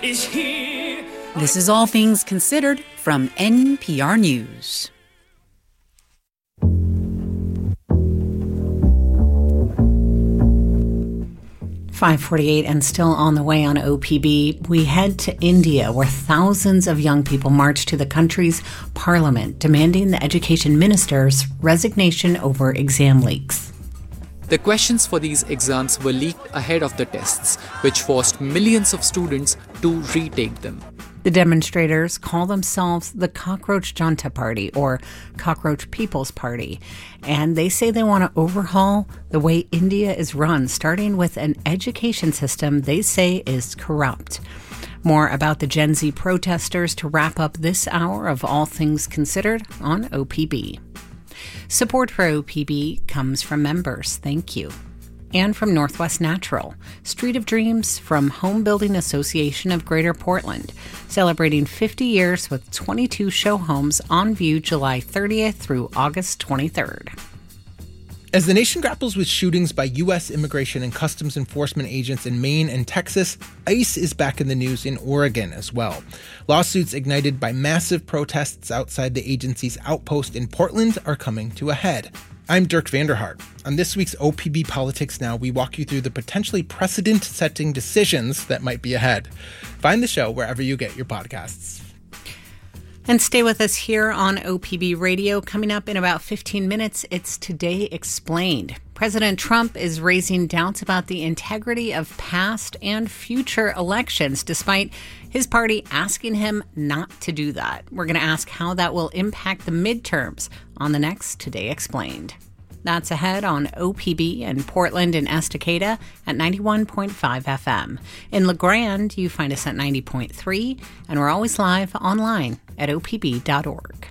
is here. This is All Things Considered from NPR News. .548 and still on the way on OPB, we head to India, where thousands of young people marched to the country's parliament, demanding the education minister's resignation over exam leaks. The questions for these exams were leaked ahead of the tests, which forced millions of students to retake them. The demonstrators call themselves the Cockroach Janta Party, or Cockroach People's Party, and they say they want to overhaul the way India is run, starting with an education system they say is corrupt. More about the Gen Z protesters to wrap up this hour of All Things Considered on OPB. Support for OPB comes from members. Thank you. And from Northwest Natural, Street of Dreams from Home Building Association of Greater Portland, celebrating 50 years with 22 show homes on view July 30th through August 23rd. As the nation grapples with shootings by U.S. Immigration and Customs Enforcement agents in Maine and Texas, ICE is back in the news in Oregon as well. Lawsuits ignited by massive protests outside the agency's outpost in Portland are coming to a head. I'm Dirk Vanderhart. On this week's OPB Politics Now, we walk you through the potentially precedent-setting decisions that might be ahead. Find the show wherever you get your podcasts. And stay with us here on OPB Radio. Coming up in about 15 minutes, it's Today Explained. President Trump is raising doubts about the integrity of past and future elections, despite his party asking him not to do that. We're going to ask how that will impact the midterms on the next Today Explained. That's ahead on OPB in Portland and Estacada at 91.5 FM. In La Grande, you find us at 90.3, and we're always live online at opb.org.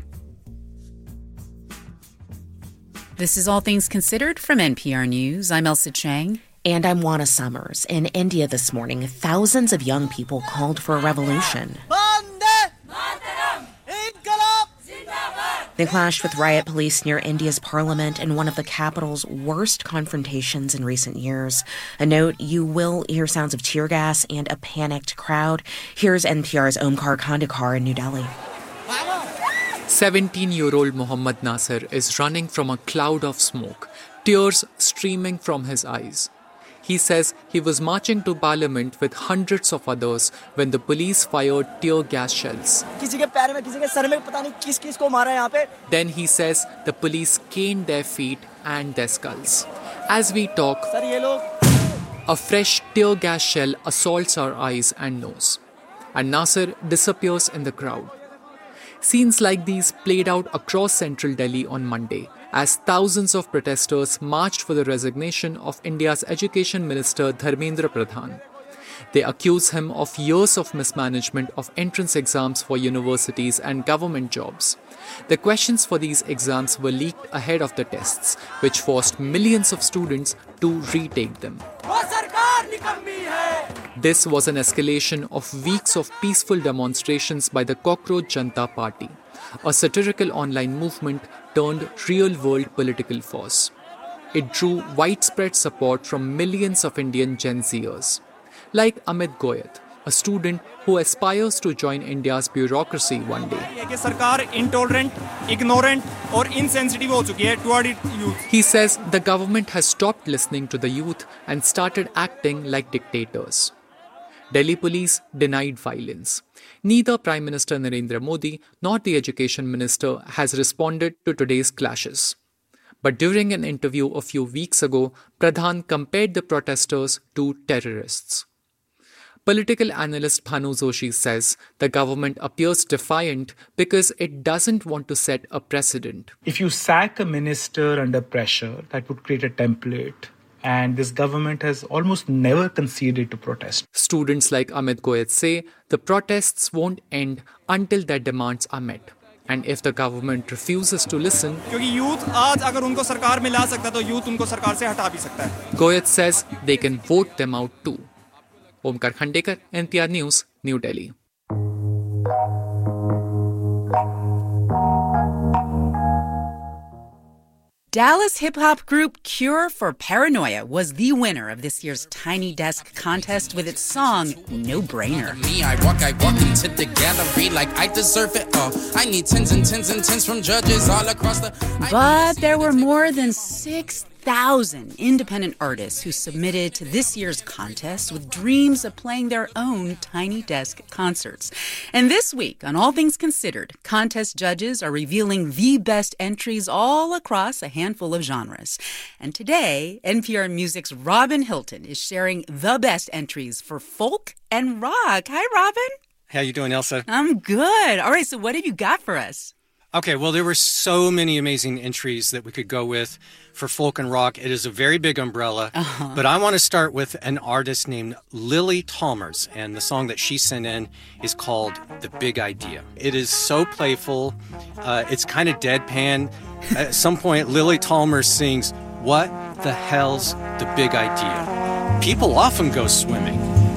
This is All Things Considered from NPR News. I'm Elsa Chang. And I'm Juana Summers. In India this morning, thousands of young people called for a revolution. They clashed with riot police near India's parliament in one of the capital's worst confrontations in recent years. A note, you will hear sounds of tear gas and a panicked crowd. Here's NPR's Omkar Khandekar in New Delhi. 17-year-old Mohammad Nasir is running from a cloud of smoke, tears streaming from his eyes. He says he was marching to Parliament with hundreds of others when the police fired tear gas shells. Then he says the police caned their feet and their skulls. As we talk, a fresh tear gas shell assaults our eyes and nose, and Nasir disappears in the crowd. Scenes like these played out across central Delhi on Monday, as thousands of protesters marched for the resignation of India's Education Minister Dharmendra Pradhan. They accuse him of years of mismanagement of entrance exams for universities and government jobs. The questions for these exams were leaked ahead of the tests, which forced millions of students to retake them. This was an escalation of weeks of peaceful demonstrations by the Cockroach Janta Party, a satirical online movement turned real-world political force. It drew widespread support from millions of Indian Gen Zers, like Amit Goyat, a student who aspires to join India's bureaucracy one day. He says the government has stopped listening to the youth and started acting like dictators. Delhi police denied violence. Neither Prime Minister Narendra Modi nor the Education Minister has responded to today's clashes. But during an interview a few weeks ago, Pradhan compared the protesters to terrorists. Political analyst Bhanu Joshi says the government appears defiant because it doesn't want to set a precedent. If you sack a minister under pressure, that would create a template. And this government has almost never conceded to protest. Students like Amit Goyat say the protests won't end until their demands are met. And if the government refuses to listen, Goyat says they can vote them out too. Omkar Khandekar, NPR News, New Delhi. Dallas hip-hop group Cure for Paranoia was the winner of this year's Tiny Desk contest with its song, No Brainer. Me, I walk into the gallery like I deserve it all. I need tens and tens and tens from judges all across the... But there were more than 6,000 independent artists who submitted to this year's contest with dreams of playing their own Tiny Desk concerts. And this week, on All Things Considered, contest judges are revealing the best entries all across a handful of genres. And today, NPR Music's Robin Hilton is sharing the best entries for folk and rock. Hi, Robin. How you doing, Elsa? I'm good. All right, so what have you got for us? Okay, well, there were so many amazing entries that we could go with for folk and rock. It is a very big umbrella, but I want to start with an artist named Lily Talmers, and the song that she sent in is called The Big Idea. It is so playful. It's kind of deadpan. At some point, Lily Talmers sings, "What the hell's the big idea? People often go swimming.